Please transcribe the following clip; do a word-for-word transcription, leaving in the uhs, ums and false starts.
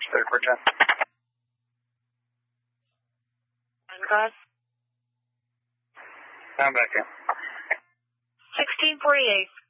thirty-four ten. Go ahead. I'm back in. sixteen forty-eight.